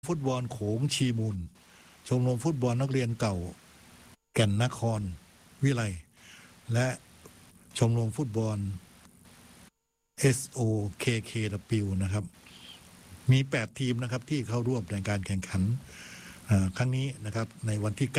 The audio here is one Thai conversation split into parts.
ฟุตบอลโขงชีมูลชมรมฟุตบอลนักเรียนเก่าแก่นนครวิไลและชมรมฟุตบอล SOKKW นะครับมี8ทีมนะครับที่เข้าร่วมในการแข่งขันครั้งนี้นะครับในวันที่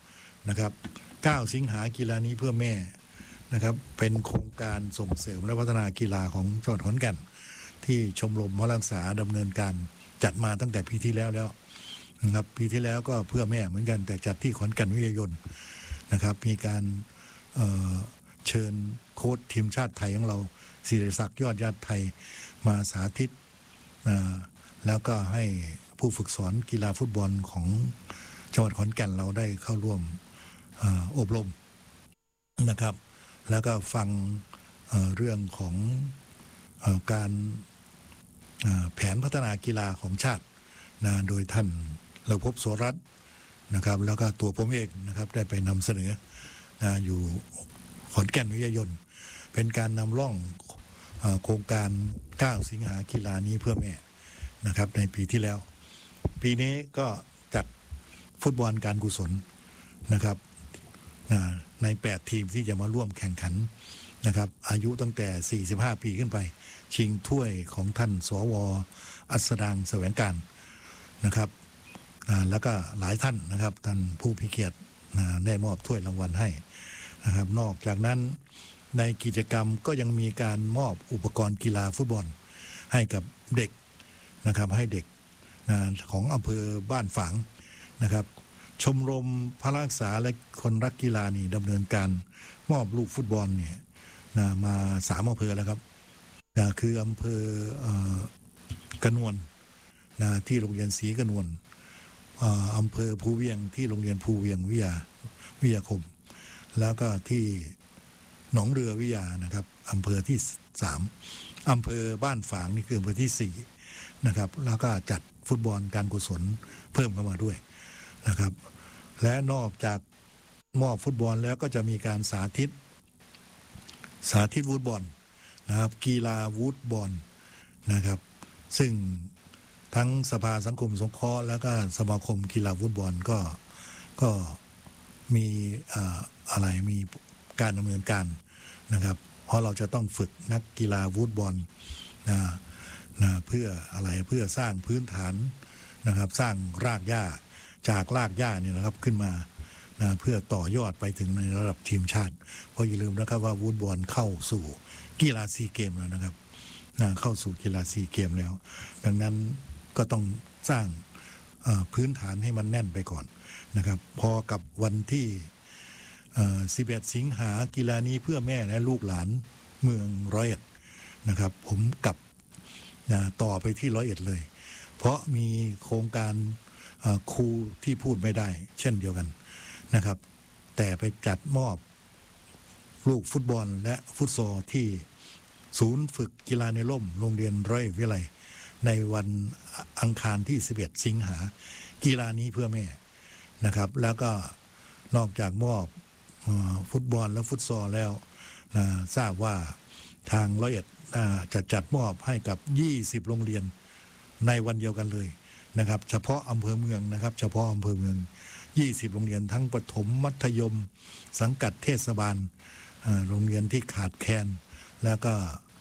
9นะครับ9สิงหากีฬานี้เพื่อแม่นะครับเป็นโครงการส่งเสริมและพัฒนากีฬาของจังหวัดขอนแก่นที่ชมรมพลังษาดำเนินการจัดมาตั้งแต่ปีที่แล้วนะครับปีที่แล้วก็เพื่อแม่เหมือนกันแต่จัดที่ขอนแก่นวิทยายนนะครับมีการเชิญโค้ชทีมชาติไทยของเราศิริศักดิ์ยอดญาติไทยมาสาธิตแล้วก็ให้ผู้ฝึกสอนกีฬาฟุตบอลของจังหวัดขอนแก่นเราได้เข้าร่วมอบรมนะครับแล้วก็ฟังเรื่องของการแผนพัฒนากีฬาของชาตินะโดยท่านเราพบโสรัตน์นะครับแล้วก็ตัวผมเองนะครับได้ไปนำเสนออยู่ขอนแก่นวิทยายนเป็นการนำร่องโครงการ9สิงหากีฬานี้เพื่อแม่นะครับในปีที่แล้วปีนี้ก็จัดฟุตบอลการกุศลนะครับใน8ทีมที่จะมาร่วมแข่งขันนะครับอายุตั้งแต่45ปีขึ้นไปชิงถ้วยของท่านสว.อัสดางแสวงการนะครับแล้วก็หลายท่านนะครับท่านผู้พิเกียรติได้มอบถ้วยรางวัลให้นะครับนอกจากนั้นในกิจกรรมก็ยังมีการมอบอุปกรณ์กีฬาฟุตบอลให้กับเด็กนะครับให้เด็กของอำเภอบ้านฝางนะครับชมรมพละศึกษาและคนรักกีฬานี่ดำเนินการมอบลูกฟุตบอลเนี่ยมา3อำเภอแล้วครับคืออำเภอกระนวนที่โรงเรียนศรีกระนวนอำเภอภูเวียงที่โรงเรียนภูเวียงวิทยาคมแล้วก็ที่หนองเรือวิทยานะครับอำเภอที่3อำเภอบ้านฝางนี่คืออำเภอที่4นะครับแล้วก็จัดฟุตบอลการกุศลเพิ่มเข้ามาด้วยนะครับและนอกจากมอบฟุตบอลแล้วก็จะมีการสาธิตวูดบอลนะครับกีฬาวูดบอลนะครับซึ่งทั้งสภาสังคมสงเคราะห์แล้วก็สมาคมกีฬาวูดบอลก็มีมีการดำเนินการนะครับเพราะเราจะต้องฝึกนักกีฬาวูดบอลเพื่อเพื่อสร้างพื้นฐานนะครับสร้างรากหญ้าจากรากหญ้าเนี่ยนะครับขึ้นมาเพื่อต่อยอดไปถึงในระดับทีมชาติเพราะอย่าลืมนะครับว่าวูดบอลเข้าสู่กีฬาซีเกมแล้วนะครับเข้าสู่กีฬาซีเกมแล้วดังนั้นก็ต้องสร้างพื้นฐานให้มันแน่นไปก่อนนะครับพอกับวันที่11สิงหากีฬานี้เพื่อแม่และลูกหลานเมืองร้อยเอ็ดนะครับผมกลับต่อไปที่ร้อยเอ็ดเลยเพราะมีโครงการครูที่พูดไม่ได้เช่นเดียวกันนะครับแต่ไปจัดมอบลูกฟุตบอลและฟุตซอลที่ศูนย์ฝึกกีฬาในร่มโรงเรียนร้อยวิไลในวันอังคารที่11สิงหากีฬานี้เพื่อแม่นะครับแล้วก็นอกจากมอบฟุตบอลและฟุตซอลแล้วทราบว่าทางร้อยเอ็ดจะจัดมอบให้กับ20โรงเรียนในวันเดียวกันเลยนะครับเฉพาะอำเภอเมืองนะครับเฉพาะอำเภอเมือง20โรงเรียนทั้งประถมมัธยมสังกัดเทศบาลโรงเรียนที่ขาดแคลนแล้วก็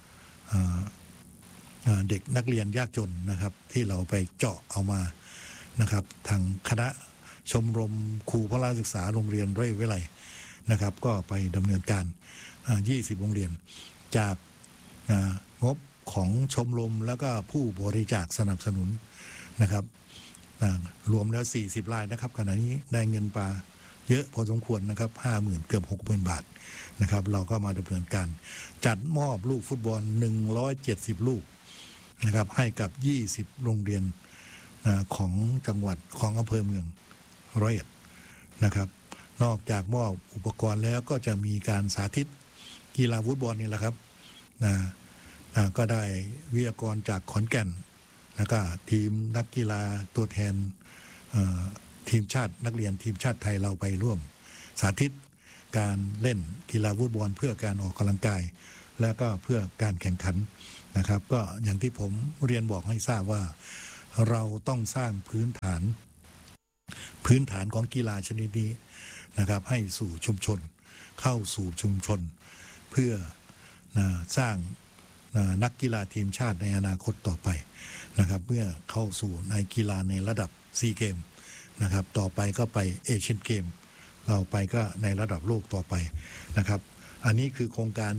เด็กนักเรียนยากจนนะครับที่เราไปเจาะเอามานะครับทางคณะชมรมครูพละศึกษาโรงเรียนร้อยวิไลนะครับก็ไปดำเนินการ20โรงเรียนจากงบของชมรมแล้วก็ผู้บริจาคสนับสนุนนะครับรวมแล้ว40รายนะครับขณะนี้ได้เงินปลาเยอะพอสมควรนะครับ50,000เกือบ60,000 บาทนะครับเราก็มาดำเนินการจัดมอบลูกฟุตบอล170ลูกนะครับให้กับ20โรงเรียนของจังหวัดของอำเภอเมืองร้อยเอ็ดนะครับนอกจากมอบอุปกรณ์แล้วก็จะมีการสาธิตกีฬาฟุตบอลนี่แหละครับก็ได้วิทยากรจากขอนแก่นแล้วก็ทีมนักกีฬาตัวแทนทีมชาตินักเรียนทีมชาติไทยเราไปร่วมสาธิตการเล่นกีฬาฟุตบอลเพื่อการออกกำลังกายและก็เพื่อการแข่งขันนะครับก็อย่างที่ผมเรียนบอกให้ทราบว่าเราต้องสร้างพื้นฐานของกีฬาชนิดนี้นะครับให้สู่ชุมชนเข้าสู่ชุมชนเพื่อสร้างนักกีฬาทีมชาติในอนาคตต่อไปนะครับเมื่อเข้าสู่ในกีฬาในระดับซีเกมนะครับต่อไปก็ไปเอเชียนเกมเราไปก็ในระดับโลกต่อไปนะครับอันนี้คือโครงการ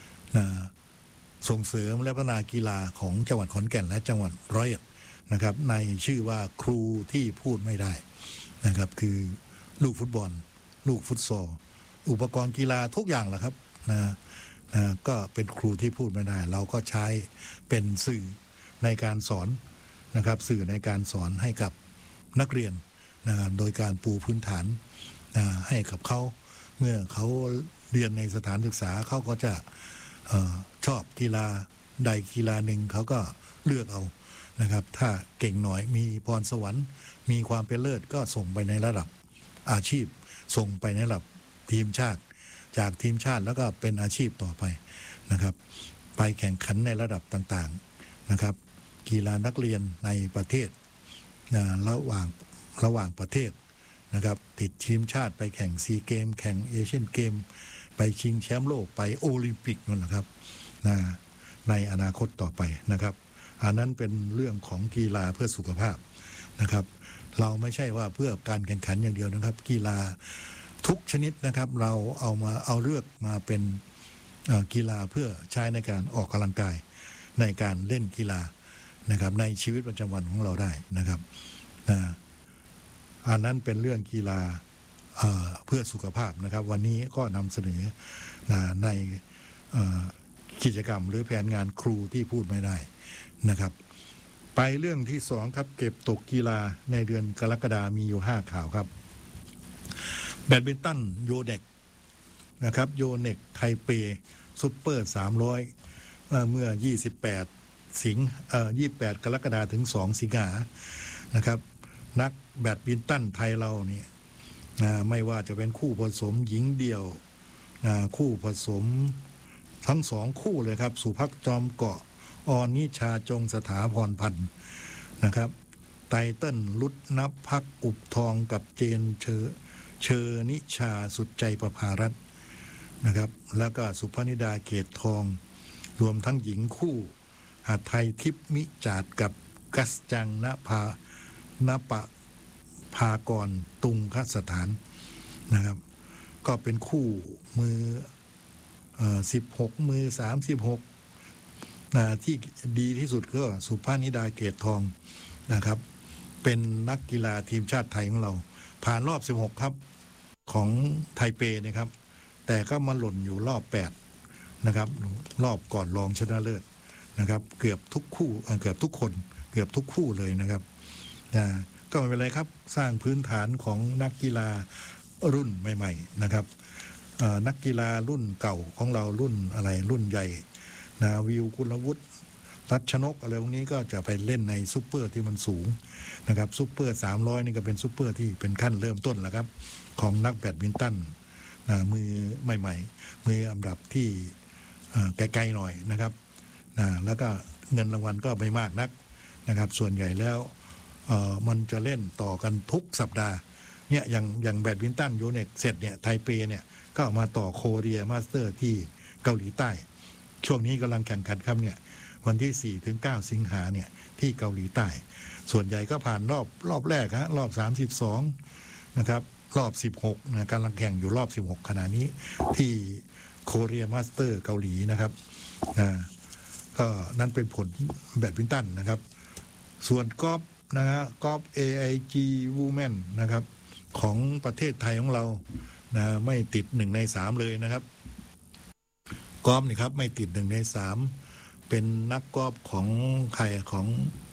ส่งเสริมและพัฒนากีฬาของจังหวัดขอนแก่นและจังหวัดร้อยเอ็ดนะครับในชื่อว่าครูที่พูดไม่ได้นะครับคือลูกฟุตบอลลูกฟุตซอลอุปกรณ์กีฬาทุกอย่างแหละครับก็เป็นครูที่พูดไม่ได้เราก็ใช้เป็นสื่อในการสอนนะครับสื่อในการสอนให้กับนักเรียนนะครับโดยการปูพื้นฐานให้กับเขาเมื่อเขาเรียนในสถานศึกษาเขาก็จะชอบกีฬาใดกีฬาหนึ่งเขาก็เลือกเอานะครับถ้าเก่งหน่อยมีพรสวรรค์มีความเป็นเลิศก็ส่งไปในระดับอาชีพส่งไปในระดับทีมชาติจากทีมชาติแล้วก็เป็นอาชีพต่อไปนะครับไปแข่งขันในระดับต่างๆนะครับกีฬานักเรียนในประเทศระหว่างประเทศนะครับติดทีมชาติไปแข่งซีเกมแข่งเอเชียนเกมไปชิงแชมป์โลกไปโอลิมปิกนั่นแหละครับในอนาคตต่อไปนะครับอันนั้นเป็นเรื่องของกีฬาเพื่อสุขภาพนะครับเราไม่ใช่ว่าเพื่อการแข่งขันอย่างเดียวนะครับกีฬาทุกชนิดนะครับเราเอาเลือกมาเป็นกีฬาเพื่อใช้ในการออกกำลังกายในการเล่นกีฬานะครับในชีวิตประจำวันของเราได้นะครับอันนั้นเป็นเรื่องกีฬาเพื่อสุขภาพนะครับวันนี้ก็นำเสนอในกิจกรรมหรือแผนงานครูที่พูดไม่ได้นะครับไปเรื่องที่สองครับเก็บตกกีฬาในเดือนกรกฎาคมมีอยู่5ข่าวครับแบดมินตันโยเน็กนะครับโยเน็กไทเปซุปเปอร์300เมื่อ28 กรกฎาคมถึง2 สิงหานะครับนักแบดมินตันไทยเราเนี่ยไม่ว่าจะเป็นคู่ผสมหญิงเดี่ยวคู่ผสมทั้ง2คู่เลยครับสุภักจอมเกาะออนนิชาจงสถาพรพันธ์นะครับไตเติ้ลรุดนับพักอุบทองกับเจนเชอนิชาสุดใจประภารัตน์นะครับแล้วก็สุพนิดาเกตทองรวมทั้งหญิงคู่หาไทยทิพมิจาดกับกัสจังณปะภากรตุงคสถานนะครับก็เป็นคู่มือ16มือ36ที่ดีที่สุดก็สุภานิดาเกตทองนะครับเป็นนักกีฬาทีมชาติไทยของเราผ่านรอบ16ครับของไทเปนะครับแต่ก็มาหล่นอยู่รอบ8นะครับรอบก่อนรองชนะเลิศนะครับเกือบทุกคู่เกือบทุกคนเกือบทุกคู่เลยนะครับก็ไม่เป็นไรครับสร้างพื้นฐานของนักกีฬารุ่นใหม่ๆนะครับนักกีฬารุ่นเก่าของเรารุ่นอะไรรุ่นใหญ่วิวกุลวุฒิรัชนกอะไรพวกนี้ก็จะไปเล่นในซุปเปอร์ที่มันสูงนะครับซุปเปอร์300นี่ก็เป็นซุปเปอร์ที่เป็นขั้นเริ่มต้นแล้วครับของนักแบดมินตันมือใหม่ๆมืออันดับที่ไกลๆหน่อยนะครับแล้วก็เงินรางวัลก็ไม่มากนักนะครับส่วนใหญ่แล้วมันจะเล่นต่อกันทุกสัปดาห์เนี่ยอย่างแบดมินตันโยเน็กเสร็จเนี่ยไทเปเนี่ยก็มาต่อโคเรียมาสเตอร์ที่เกาหลีใต้ช่วงนี้กำลังแข่งขันครับเนี่ยวันที่4 ถึง 9 สิงหาเนี่ยที่เกาหลีใต้ส่วนใหญ่ก็ผ่านรอบแรกฮะรอบ32นะครับรอบ16นะกำลังแข่งอยู่รอบ16ขณะนี้ที่โคเรียมาสเตอร์เกาหลีนะครับก็นั่นเป็นผลแบดมินตันนะครับส่วนกอล์ฟนะฮะกอล์ฟ AIG Women นะครับของประเทศไทยของเรานะไม่ติด1 ใน 3เลยนะครับกอล์ฟนี่ครับไม่ติด1 ใน 3เป็นนักกอล์ฟของใครของ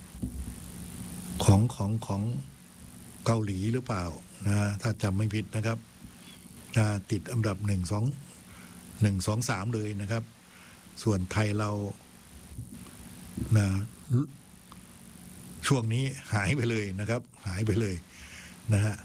เกาหลีหรือเปล่านะถ้าจำไม่ผิดนะครับติดอันดับ1 2 3เลยนะครับส่วนไทยเรานะช่วงนี้หายไปเลยนะครับหายไปเลยนะฮะ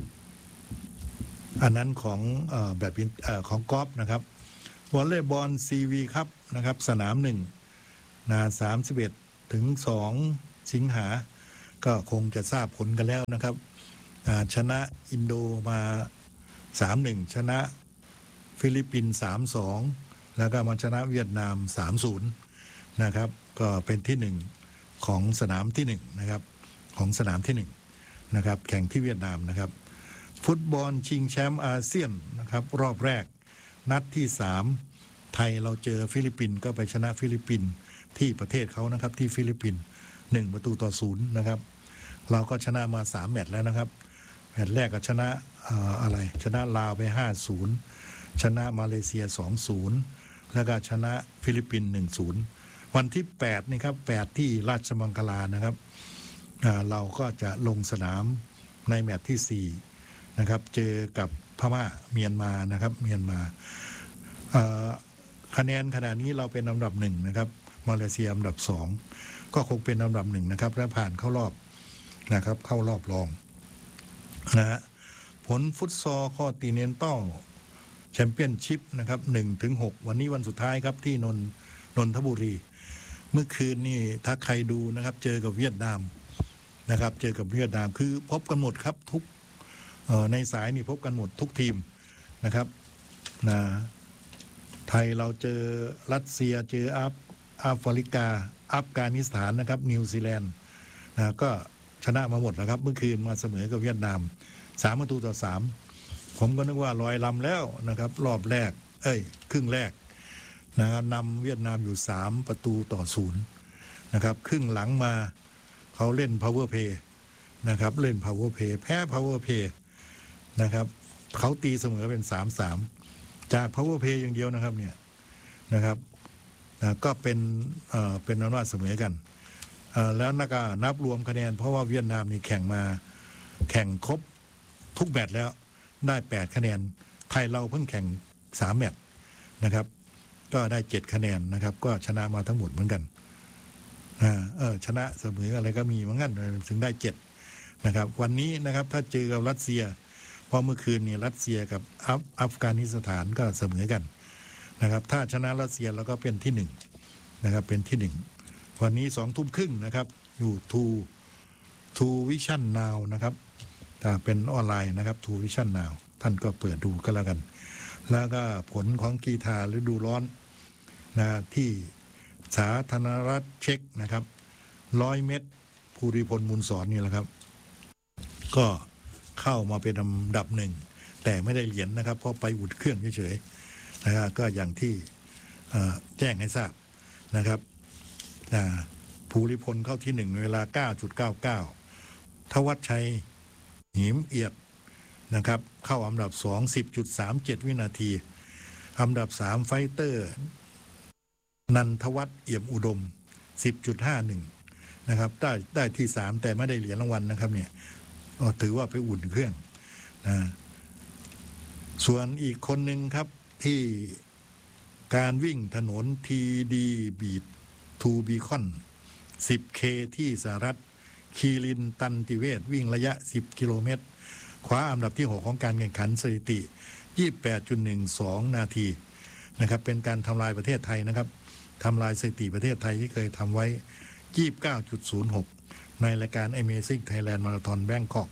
อันนั้นของแบบของกอล์ฟนะครับวอลเลย์บอลซีวีครับนะครับสนาม131 ถึง 2 สิงหาก็คงจะทราบผลกันแล้วนะครับชนะอินโดมา 3-1 ชนะฟิลิปปินส์ 3-2 แล้วก็มาชนะเวียดนาม 3-0 นะครับก็เป็นที่ 1 ของสนามที่ 1 นะครับของสนามที่ 1 นะครับแข่งที่เวียดนามนะครับฟุตบอลชิงแชมป์อาเซียนนะครับรอบแรกนัดที่ 3ไทยเราเจอฟิลิปปินส์ก็ไปชนะฟิลิปปินส์ที่ประเทศเขานะครับที่ฟิลิปปินส์1-0นะครับเราก็ชนะมา3แมตช์แล้วนะครับแมตช์แรกก็ชนะชนะลาวไป 5-0 ชนะมาเลเซีย 2-0 แล้วก็ชนะฟิลิปปินส์ 1-0 วันที่8นี่ครับ8ที่ราชมังคลานะครับเราก็จะลงสนามในแมตช์ที่4นะครับเจอกับพม่าเมียนมานะครับเมียนมาคะแนนขณะนี้เราเป็นอันดับ1นะครับมาเลเซียอันดับ2ก็คงเป็นอันดับ1นะครับและผ่านเข้ารอบนะครับเข้ารอบรองนะฮะผลฟุตซอลคอนติเนนตัลแชมเปี้ยนชิพนะครับ 1-6 วันนี้วันสุดท้ายครับที่นนทบุรีเมื่อคืนนี่ถ้าใครดูนะครับเจอกับเวียดนามนะครับเจอกับเวียดนามคือพบกันหมดครับทุกในสายนี่พบกันหมดทุกทีมนะครับนะไทยเราเจอรัสเซียเจอแอฟริกาอัฟกานิสถานนะครับนิวซีแลนด์นะก็ชนะมาหมดแล้วครับเมื่อคืนมาเสมอกับเวียดนาม3-3ผมก็นึกว่าลอยลำแล้วนะครับรอบแรกครึ่งแรกนะครับนำเวียดนามอยู่3-0นะครับครึ่งหลังมาเขาเล่น power play นะครับเล่น power play แพ้ power play นะครับเขาตีเสมอเป็น 3-3 จาก power play อย่างเดียวนะครับเนี่ยนะครับก็เป็นอันว่าเสมอกันแล้วนับรวมคะแนนเพราะว่าเวียดนามนี่แข่งครบทุกแมตช์แล้วได้8คะแนนไทยเราเพิ่งแข่ง3แมตช์นะครับก็ได้7คะแนนนะครับก็ชนะมาทั้งหมดเหมือนกันชนะเสมออะไรก็มีเหมือนกันถึงได้7นะครับวันนี้นะครับถ้าเจอกับรัสเซียเพราะเมื่อคืนนี่รัสเซียกับอัฟกานิสถานก็เสมอกันนะครับถ้าชนะรัสเซียเราก็เป็นที่1นะครับเป็นที่1วันนี้20:30นะครับอยู่ทูวิชั่นนาวนะครับถ้าเป็นออนไลน์นะครับทูวิชั่นนาวท่านก็เปิดดูก็แล้วกันแล้วก็ผลของกีฬาฤดูร้อนนะที่สาธารณรัฐเช็กนะครับ100 เมตรภูริพลมูลสอนนี่แหละครับก็เข้ามาเป็นอันดับ1แต่ไม่ได้เหรียญนะครับเพราะไปอุ่นเครื่องเฉยๆนะครับก็อย่างที่แจ้งให้ทราบนะครับภูริพลเข้าที่1เวลา 9.99 ทวัชชัยหิมเอียดนะครับเข้าอันดับ2 10.37 วินาทีอันดับ3ไฟเตอร์นันทวัฒน์เอี่ยมอุดม 10.51 นะครับได้ที่3แต่ไม่ได้เหรียญรางวัลนะครับเนี่ยถือว่าไปอุ่นเครื่องส่วนอีกคนหนึ่งครับที่การวิ่งถนนทีดีบีททูบีคอน 10K ที่สหรัฐคีรินตันติเวศวิ่งระยะ10กิโลเมตรคว้าอันดับที่6ของการแข่งขันสถิติ 28.12 นาทีนะครับเป็นการทำลายประเทศไทยนะครับทำลายสถิติประเทศไทยที่เคยทำไว้ 29.06 ในรายการ Amazing Thailand Marathon Bangkok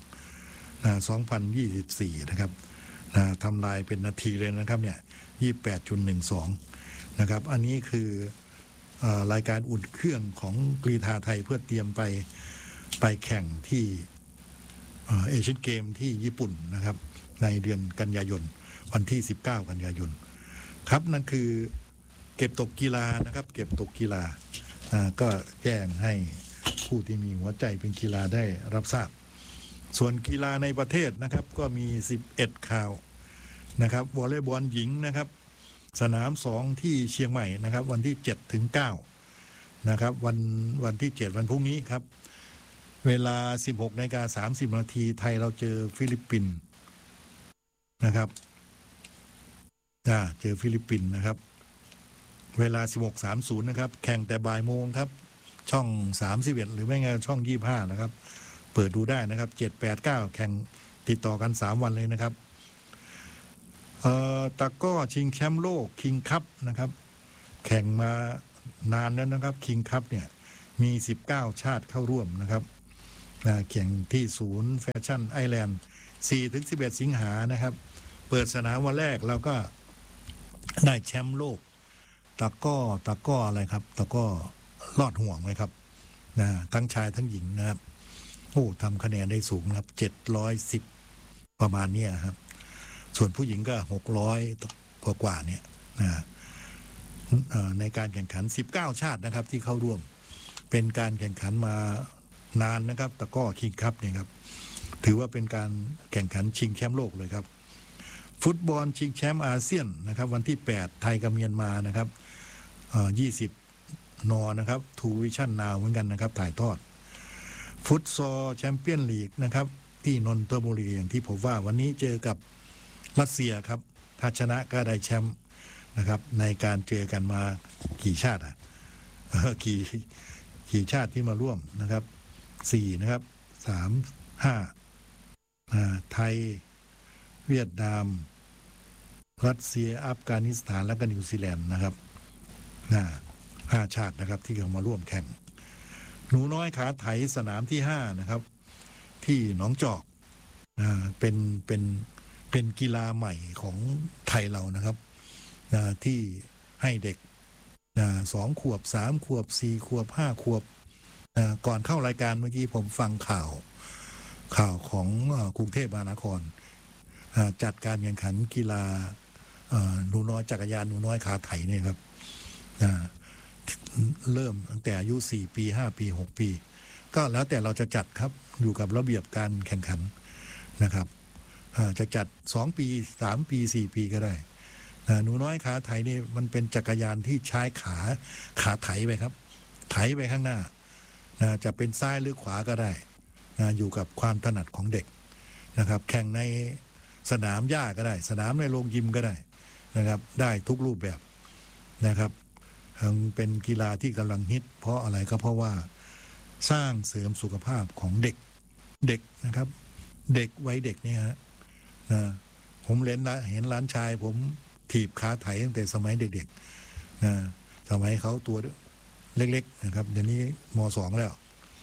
2024 นะครับทำลายเป็นนาทีเลยนะครับเนี่ย 28.12 นะครับอันนี้คือรายการอุ่นเครื่องของกรีฑาไทยเพื่อเตรียมไปแข่งที่เอเชียนเกมที่ญี่ปุ่นนะครับในเดือนกันยายนวันที่19กันยายนครับนั่นคือเก็บตกกีฬานะครับเก็บตกกีฬาก็แจ้งให้ผู้ที่มีหัวใจเป็นกีฬาได้รับทราบส่วนกีฬาในประเทศนะครับก็มี11ข่าวนะครับวอลเลย์บอลหญิงนะครับสนาม2ที่เชียงใหม่นะครับวันที่7 ถึง 9นะครับวันที่7วันพรุ่งนี้ครับเวลา 16:30 นาทีไทยเราเจอฟิลิปปินส์นะครับเจอฟิลิปปินส์นะครับเวลา 16:30 นะครับแข่งแต่บ่ายโมงครับช่อง31หรือไม่งั้นช่อง25นะครับเปิดดูได้นะครับ7 8 9แข่งติดต่อกัน3วันเลยนะครับตะก้อชิงแชมป์โลกคิงคัพนะครับแข่งมานานแล้วนะครับคิงคัพเนี่ยมี19ชาติเข้าร่วมนะครับแข่งที่ศูนย์แฟชั่นไอแลนด์4-11 สิงหานะครับเปิดสนามวันแรกเราก็ได้แชมป์โลกตะก้ออะไรครับตะก้อลอดห่วงไหมครับทั้งชายทั้งหญิงนะครับโอ้ทำคะแนนได้สูงครับ710ประมาณนี้ครับส่วนผู้หญิงก็600กว่าเนี่ยในการแข่งขัน19ชาตินะครับที่เข้าร่วมเป็นการแข่งขันมานานนะครับตะก้อคิงคัพเนี่ยครับถือว่าเป็นการแข่งขันชิงแชมป์โลกเลยครับฟุตบอลชิงแชมป์อาเซียนนะครับวันที่8ไทยกับเมียนมานะครับ20 นนะครับทูวิชั่นนาวเหมือนกันนะครับถ่ายทอดฟุตซอลแชมเปี้ยนลีกนะครับที่นนทบุรีอย่างที่ผมว่าวันนี้เจอกับรัสเซียครับถ้าชนะก็ได้แชมป์นะครับในการเจอกันมากี่ชาติกี่ชาติที่มาร่วมนะครับ4นะครับ3 5ไทยเวียดนามรัสเซียอัฟกานิสถานและก็นิวซีแลนด์นะครับ5 ชาตินะครับที่เข้ามาร่วมแข่งหนูน้อยขาไถสนามที่5นะครับที่หนองจอกเป็นกีฬาใหม่ของไทยเรานะครับที่ให้เด็ก2 ขวบ3 ขวบ4 ขวบ5 ขวบก่อนเข้ารายการเมื่อกี้ผมฟังข่าวของกรุงเทพมหานครจัดการแข่งขันกีฬาหนูน้อยจักรยานหนูน้อยขาไถเนี่ยครับเริ่มตั้งแต่อายุ4 ปี5 ปี6 ปีก็แล้วแต่เราจะจัดครับอยู่กับระเบียบการแข่งขันนะครับจะจัด2 ปี3 ปี4 ปีก็ได้หนูน้อยขาไถนี่มันเป็นจักรยานที่ใช้ขาไถไปครับไถไปข้างหน้าจะเป็นซ้ายหรือขวาก็ได้อยู่กับความถนัดของเด็กนะครับแข่งในสนามหญ้าก็ได้สนามในโรงยิมก็ได้นะครับได้ทุกรูปแบบนะครับเป็นกีฬาที่กำลังฮิตเพราะอะไรก็เพราะว่าสร้างเสริมสุขภาพของเด็กนะครับเด็กวัยเด็กเนี่ยฮะผมเห็นหลานชายผมถีบขาไถตั้งแต่สมัยเด็กๆสมัยเขาตัวเล็กๆนะครับเดี๋ยวนี้ม.2 แล้ว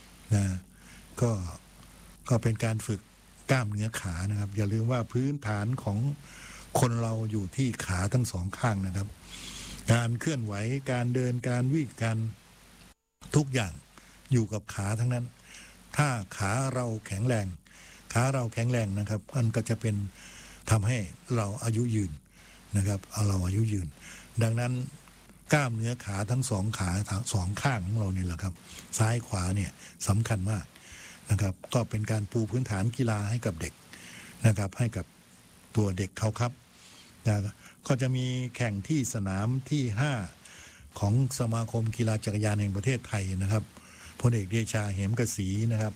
ก็เป็นการฝึกกล้ามเนื้อขานะครับอย่าลืมว่าพื้นฐานของคนเราอยู่ที่ขาทั้งสองข้างนะครับการเคลื่อนไหวการเดินการวิ่งการทุกอย่างอยู่กับขาทั้งนั้นถ้าขาเราแข็งแรงนะครับมันก็จะเป็นทำให้เราอายุยืนนะครับเราอายุยืนดังนั้นกล้ามเนื้อขาทั้งขาทั้งสองข้างของเราเนี่ยแหละครับซ้ายขวาเนี่ยสำคัญมากนะครับก็เป็นการปูพื้นฐานกีฬาให้กับเด็กนะครับให้กับตัวเด็กเขาครับก็จะมีแข่งที่สนามที่5ของสมาคมกีฬาจักรยานแห่งประเทศไทยนะครับพลเอกเดชาเหมกศรีนะครับ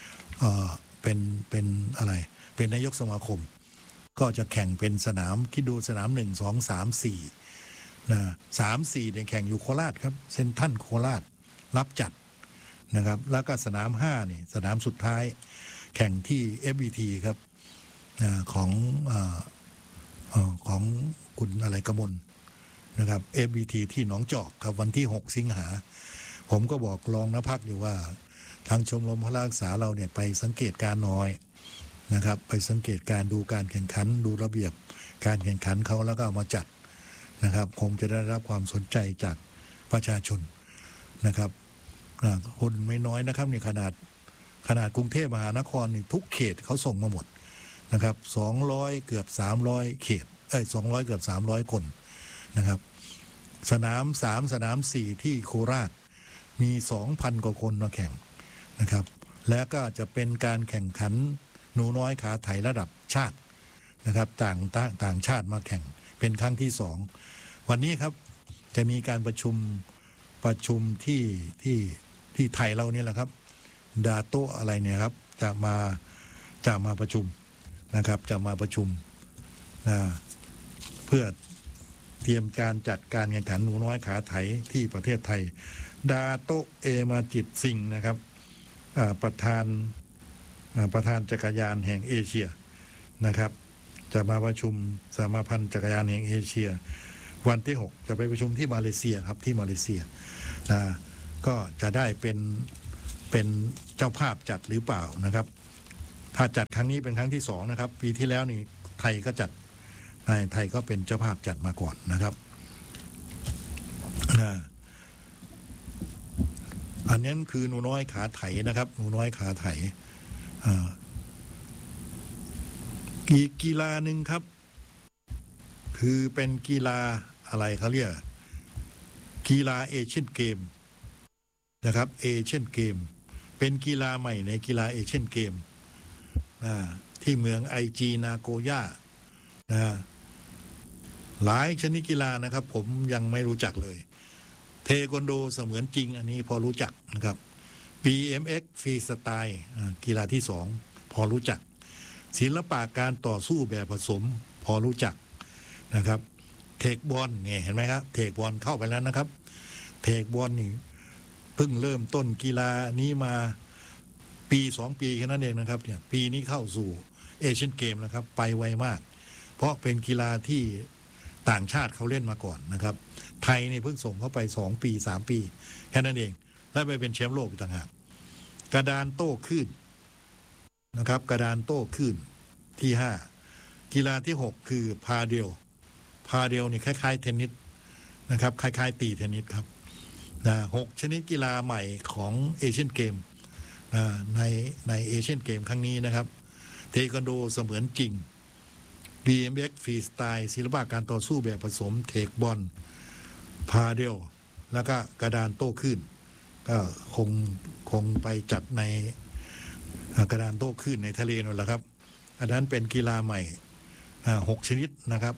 เป็นอะไรเป็นนายกสมาคมก็จะแข่งเป็นสนามคิดดูสนาม1 2 3 4 3 4เนี่ยแข่งอยู่โคราชครับเซ็นทรัลโคราชรับจัดนะครับแล้วก็สนาม5นี่สนามสุดท้ายแข่งที่ FBT ครับของคุณอะไรกมลนะครับ FBT ที่หนองจอกครับวันที่6 สิงหาผมก็บอกรองนภักอยู่ว่าทางชมรมพละศึกษาเราเนี่ยไปสังเกตการน้อยนะครับไปสังเกตการดูการแข่งขันดูระเบียบการแข่งขันเขาแล้วก็เอามาจัดนะครับคงจะได้รับความสนใจจากประชาชนนะครับคนไม่น้อยนะครับนี่ขนาดกรุงเทพมหานครนี่ทุกเขตเขาส่งมาหมดนะครับ200เกือบ300เขต200เกือบ300คนนะครับสนาม3สนาม4ที่โคราชมี 2,000 กว่าคนมาแข่งนะครับและก็จะเป็นการแข่งขันหนูน้อยขาไถระดับชาตินะครับต่างชาติมาแข่งเป็นครั้งที่2วันนี้ครับจะมีการประชุมที่ไทยเราเนี่ยแหละครับดาโตอะไรเนี่ยครับจะมาประชุมนะครับจะมาประชุมเพื่อเตรียมการจัดการแข่งขันหนูน้อยขาไถที่ประเทศไทยดาโตเอมาจิตสิงห์นะครับประธานจักรยานแห่งเอเชียนะครับจะมาประชุมสมาพันธ์จักรยานแห่งเอเชียวันที่6จะไปประชุมที่มาเลเซียครับที่มาเลเซียก็จะได้เป็นเป็นเจ้าภาพจัดหรือเปล่านะครับถ้าจัดครั้งนี้เป็นครั้งที่2นะครับปีที่แล้วนี่ไทยก็จัดไทยก็เป็นเจ้าภาพจัดมาก่อนนะครับอันนี้คือหนูน้อยขาไถนะครับหนูน้อยขาไถอีกกีฬาหนึ่งครับคือเป็นกีฬาอะไรเขาเรียกกีฬาเอเชียนเกมนะครับเอเชียนเกมเป็นกีฬาใหม่ในกีฬาเอเชียนเกมที่เมืองไอจีนาโกย่าหลายชนิดกีฬานะครับผมยังไม่รู้จักเลยเทควันโดเสมือนจริงอันนี้พอรู้จักนะครับ BMX ฟรีสไตล์กีฬาที่2พอรู้จักศิลปะการต่อสู้แบบผสมพอรู้จักนะครับเทคบอลเนี่ยเห็นไหมครับเทคบอลเข้าไปแล้วนะครับเทคบอลนี่เพิ่งเริ่มต้นกีฬานี้มาปี2 ปีแค่นั้นเองนะครับเนี่ยปีนี้เข้าสู่เอเชียนเกมนะครับไปไวมากเพราะเป็นกีฬาที่ต่างชาติเขาเล่นมาก่อนนะครับไทยนี่เพิ่งส่งเข้าไป2 ปี3 ปีแค่นั้นเองและไปเป็นแชมป์โลกต่างหากกระดานโต้คลื่นนะครับกระดานโต้คลื่นที่5กีฬาที่6คือพาเดลนี่คล้ายๆเทนนิสนะครับคล้ายๆตีเทนนิสครับ6 ชนิดกีฬาใหม่ของเอเชียนเกมในเอเชียนเกมครั้งนี้นะครับเทควันโดเสมือนจริง BMX ฟรีสไตล์ศิลปะการต่อสู้แบบผสมเทคบอลพาเดลแล้วก็กระดานโต้คลื่นก็คงไปจัดในกระดานโต้คลื่นในทะเลนั่นแหละครับอันนั้นเป็นกีฬาใหม่6 ชนิดนะครับ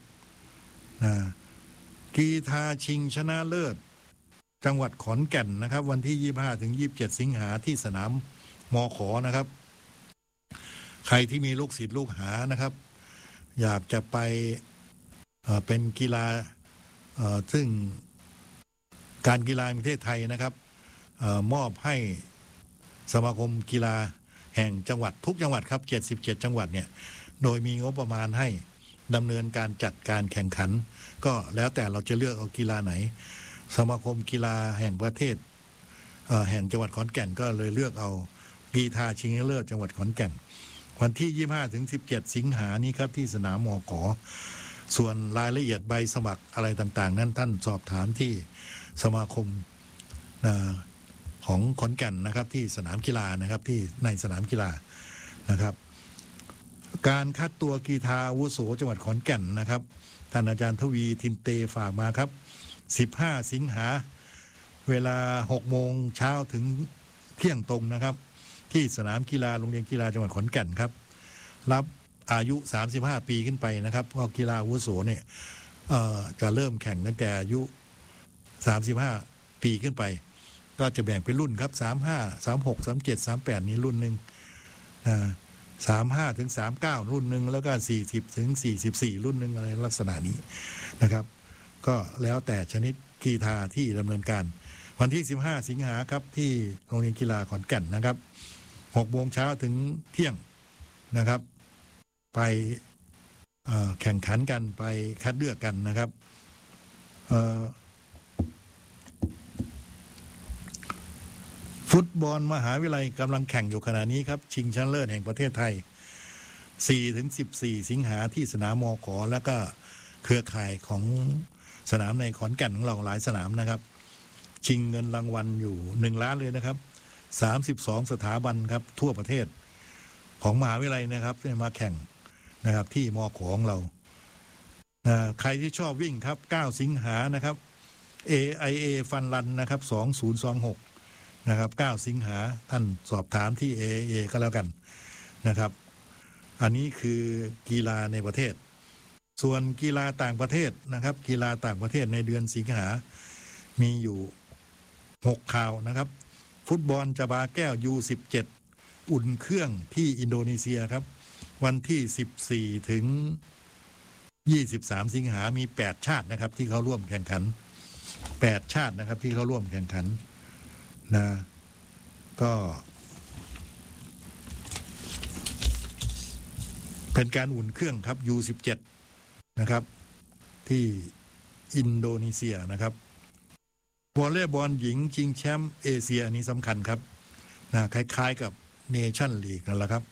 กีฬาชิงชนะเลิศจังหวัดขอนแก่นนะครับวันที่25 ถึง 27 สิงหาที่สนามมข.นะครับใครที่มีลูกศิษย์ลูกหานะครับอยากจะไปเป็นกีฬาซึ่งการกีฬาแห่งประเทศไทยนะครับมอบให้สมาคมกีฬาแห่งจังหวัดทุกจังหวัดครับ77 จังหวัดเนี่ยโดยมีงบประมาณให้ดำเนินการจัดการแข่งขันก็แล้วแต่เราจะเลือกเอากีฬาไหนสมาคมกีฬาแห่งประเทศแห่งจังหวัดขอนแก่นก็เลยเลือกเอากีฬาชิงชนะเลิศจังหวัดขอนแก่นวันที่25 ถึง 17 สิงหานี้ครับที่สนามมข.ส่วนรายละเอียดใบสมัครอะไรต่างๆนั้นท่านสอบถามที่สมาคมของขอนแก่นนะครับที่สนามกีฬานะครับที่ในสนามกีฬานะครับการคัดตัวกีฬาอาวุโสจังหวัดขอนแก่นนะครับท่านอาจารย์ทวีทินเตฝากมาครับ15 สิงหาเวลา 6 โมงเช้าถึงเที่ยงตรงนะครับที่สนามกีฬาโรงเรียนกีฬาจังหวัดขอนแก่นครับรับอายุ35 ปีขึ้นไปนะครับเพราะกีฬาอาวุโสเนี่ยจะเริ่มแข่งตั้งแต่อายุ35 ปีขึ้นไปก็จะแบ่งเป็นรุ่นครับ35 36 37 38นี้รุ่นหนึ่ง35 ถึง 39รุ่นหนึ่งแล้วก็40 ถึง 44รุ่นหนึ่งอะไรลักษณะนี้นะครับก็แล้วแต่ชนิดกีฬาที่ดำเนินการวันที่15 สิงหาครับที่โรงเรียนกีฬาขอนแก่นนะครับ6 โมงเช้าถึงเที่ยงนะครับไปแข่งขันกันไปคัดเลือกกันนะครับฟุตบอลมหาวิทยาลัยกำลังแข่งอยู่ขณะนี้ครับชิงชนะเลิศแห่งประเทศไทย4 ถึง 14 สิงหาที่สนามมข.แล้วก็เครือข่ายของสนามในขอนแก่นของเราหลายสนามนะครับชิงเงินรางวัลอยู่1 ล้านเลยนะครับ32 สถาบันครับทั่วประเทศของมหาวิทยาลัยนะครับที่มาแข่งนะครับที่มข.ของเราใครที่ชอบวิ่งครับ9 สิงหานะครับ AIA ฟันรันนะครับ2026นะครับ9 สิงหาท่านสอบถามที่ AIA ก็แล้วกันนะครับอันนี้คือกีฬาในประเทศส่วนกีฬาต่างประเทศนะครับกีฬาต่างประเทศในเดือนสิงหามีอยู่6 ข่าวนะครับฟุตบอลจะบาแก้ว U17 อุ่นเครื่องที่อินโดนีเซียครับวันที่14 ถึง 23 สิงหามี8 ชาตินะครับที่เขาร่วมแข่งขัน8 ชาตินะครับที่เขาร่วมแข่งขันนะก็เป็นการอุ่นเครื่องครับ U17 นะครับที่อินโดนีเซียนะครับวอลเลย์บอลหญิงชิงแชมป์เอเชียนี้สำคัญครับคล้ายๆกับเนชั่นลีกนั่นแหละครับ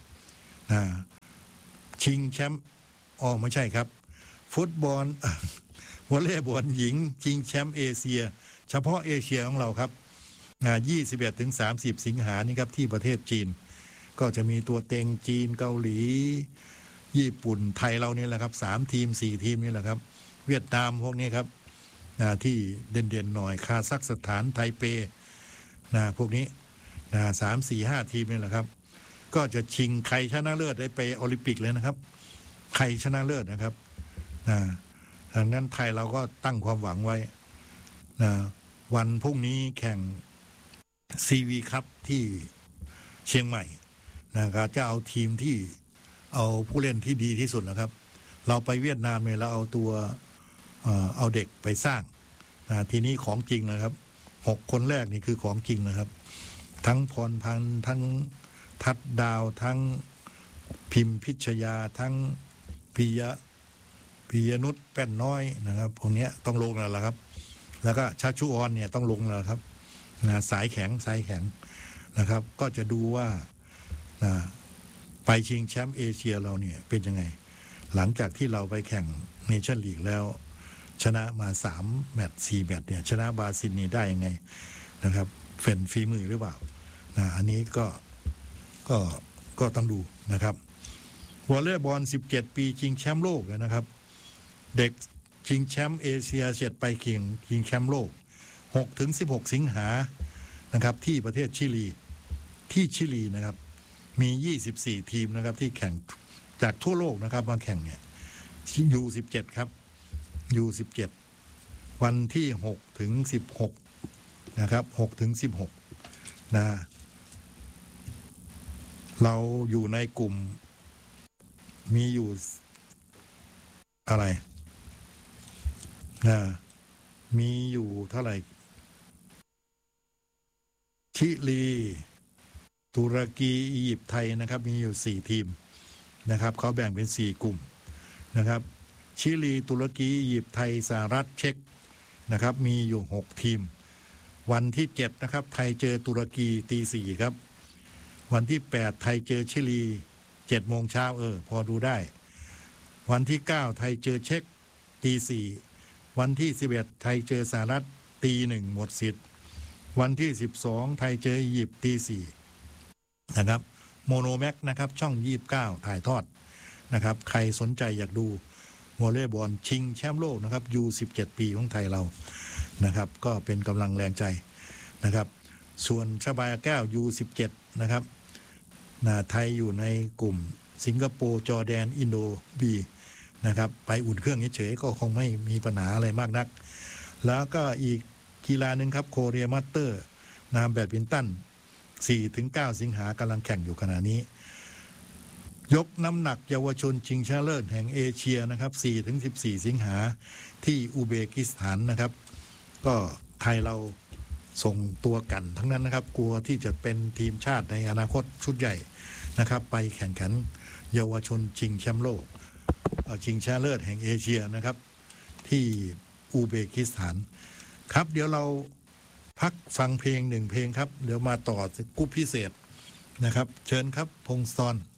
ชิงแชมป์ไม่ใช่ครับฟุตบอลวอลเลย์บอลหญิงชิงแชมป์เอเชียเฉพาะเอเชียของเราครับ21 ถึง 30 สิงหานี่ครับที่ประเทศจีนก็จะมีตัวเต็งจีนเกาหลีญี่ปุ่นไทยเรานี่แหละครับ3 ทีม 4 ทีมนี่แหละครับเวียดนามพวกนี้ครับที่เด่นๆหน่อยคาซัคสถานไทเปพวกนี้3-4-5 ทีมนี่แหละครับก็จะชิงใครชนะเลิศได้ไปโอลิมปิกเลยนะครับใครชนะเลิศนะครับดังนั้นไทยเราก็ตั้งความหวังไว้วันพรุ่งนี้แข่งCV ครับที่เชียงใหม่นะครับจะเอาทีมที่เอาผู้เล่นที่ดีที่สุดนะครับเราไปเวียดนามเนี่ยเราเอาเด็กไปสร้างทีนี้ของจริงนะครับ6 คนแรกนี่คือของจริงนะครับทั้งพรพันธ์ทั้งทัดดาวทั้งพิมพิชยาทั้งปิยนุชแป้นน้อยนะครับพวกนี้ต้องลงแล้วล่ะครับแล้วก็ชาชูออนเนี่ยต้องลงแล้วครับสายแข็งนะครับก็จะดูว่าไปชิงแชมป์เอเชียเราเนี่ยเป็นยังไงหลังจากที่เราไปแข่งเนชั่นลีกแล้วชนะมา3 แมตช์ 4 แมตช์เนี่ยชนะบราซิลนี่ได้ยังไงนะครับเป็นฝีมือหรือเปล่าอันนี้ก็ต้องดูนะครับวอลเลย์บอล17 ปีชิงแชมป์โลกนะครับเด็กชิงแชมป์เอเชียเสร็จไปชิงแชมป์โลก6 ถึง 16 สิงหานะครับที่ประเทศชิลีนะครับมี24 ทีมนะครับที่แข่งจากทั่วโลกนะครับมาแข่งเนี่ยU17ครับ U17 วันที่6 ถึง 16นะครับ6 ถึง 16เราอยู่ในกลุ่มมีอยู่อะไรมีอยู่เท่าไหร่ชิลีตุรกีอียิปต์ไทยนะครับมีอยู่4 ทีมนะครับเขาแบ่งเป็น4 กลุ่มนะครับชิลีตุรกีอียิปต์ไทยสหรัฐเช็กนะครับมีอยู่6 ทีมวันที่7นะครับไทยเจอตุรกีตี 4ครับวันที่8ไทยเจอชิลี7 โมงเช้าพอดูได้วันที่9ไทยเจอเช็กตี 4วันที่11ไทยเจอสหรัฐตี 1หมดสิทธิ์วันที่12ไทยเจออียิปต์ตี 4นะครับโมโนแม็กนะครับช่อง29ถ่ายทอดนะครับใครสนใจอยากดูวอลเลย์บอลชิงแชมป์โลกนะครับU17 ปีของไทยเรานะครับก็เป็นกำลังแรงใจนะครับส่วนชบาแก้วU17นะครับไทยอยู่ในกลุ่มสิงคโปร์จอร์แดนอินโดบีนะครับไปอุ่นเครื่องเฉยๆก็คงไม่มีปัญหาอะไรมากนักแล้วก็อีกกีฬาหนึ่งครับโคเรียมาสเตอร์แบดมินตัน4 ถึง 9 สิงหากำลังแข่งอยู่ขณะนี้ยกน้ำหนักเยาวชนชิงชนะเลิศแห่งเอเชียนะครับ4 ถึง 14 สิงหาที่อุเบกิสถานนะครับก็ไทยเราส่งตัวกันทั้งนั้นนะครับกลัวที่จะเป็นทีมชาติในอนาคตชุดใหญ่นะครับไปแข่งขันเยาวชนชิงแชมป์โลกชิงชนะเลิศแห่งเอเชียนะครับที่อุเบกิสถานครับเดี๋ยวเราพักฟังเพลง1 เพลงครับเดี๋ยวมาต่อกรุ๊ปพิเศษนะครับเชิญครับพงศธร